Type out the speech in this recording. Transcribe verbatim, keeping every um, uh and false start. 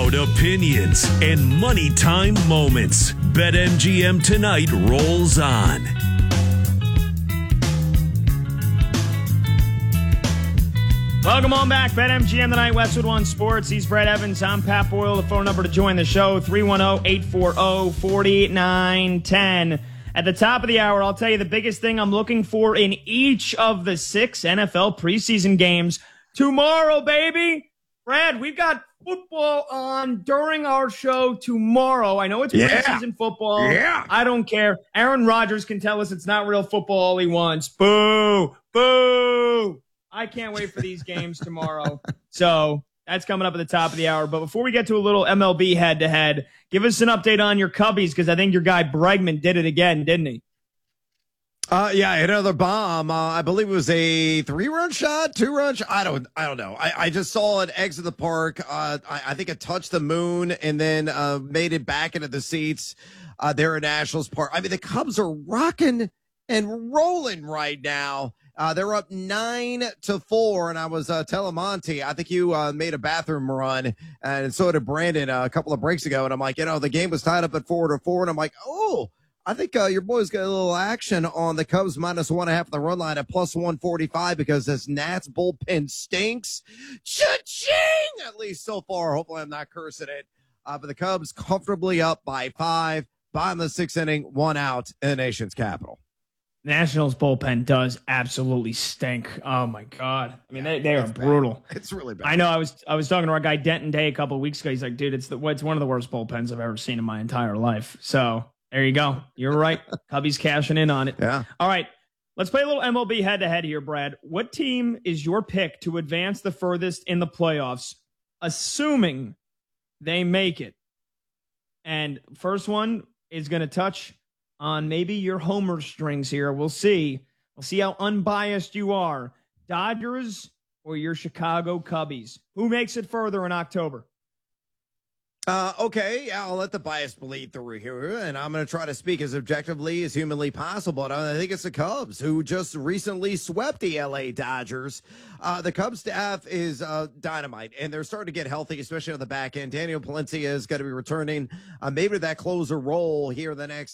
Loud opinions and money time moments. BetMGM Tonight rolls on. Welcome on back. BetMGM Tonight, Westwood One Sports. He's Brett Evans. I'm Pat Boyle. The phone number to join the show, three one zero, eight four zero, four nine one zero. At the top of the hour, I'll tell you the biggest thing I'm looking for in each of the six N F L preseason games tomorrow, baby. Brad, we've got football on during our show tomorrow. I know it's yeah. preseason football. Yeah. I don't care. Aaron Rodgers can tell us it's not real football all he wants. Boo! Boo! I can't wait for these games tomorrow. So that's coming up at the top of the hour. But before we get to a little M L B head-to-head, give us an update on your Cubbies, because I think your guy Bregman did it again, didn't he? Uh, yeah, hit another bomb. Uh, I believe it was a three-run shot, two-run shot. I don't, I don't know. I, I just saw it exit the park. Uh, I, I think it touched the moon and then uh, made it back into the seats uh, there at Nationals Park. I mean, the Cubs are rocking and rolling right now. Uh, they're up nine to four, and I was uh, telling Monty, I think you uh, made a bathroom run, and so did Brandon uh, a couple of breaks ago. And I'm like, you know, the game was tied up at four to four, and I'm like, oh, I think uh, your boys got a little action on the Cubs minus one and a half of the run line at plus one forty-five because this Nats bullpen stinks. Cha-ching! At least so far. Hopefully I'm not cursing it. Uh, but the Cubs comfortably up by five, bottom of the sixth inning, one out in the nation's capital. Nationals bullpen does absolutely stink. Oh my God. I mean, they, they are brutal. Bad. It's really bad. I know I was, I was talking to our guy Denton Day a couple of weeks ago. He's like, dude, it's the, it's one of the worst bullpens I've ever seen in my entire life. So there you go. You're right. Cubbies cashing in on it. Yeah. All right. Let's play a little M L B head to head here, Brad. What team is your pick to advance the furthest in the playoffs, assuming they make it? And first one is going to touch on maybe your homer strings here. We'll see. We'll see how unbiased you are. Dodgers or your Chicago Cubbies? Who makes it further in October? Uh, okay, I'll let the bias bleed through here, and I'm going to try to speak as objectively as humanly possible. And I think it's the Cubs, who just recently swept the L A Dodgers. Uh, the Cubs staff is uh, dynamite, and they're starting to get healthy, especially on the back end. Daniel Palencia is going to be returning uh, maybe to that closer role here in the next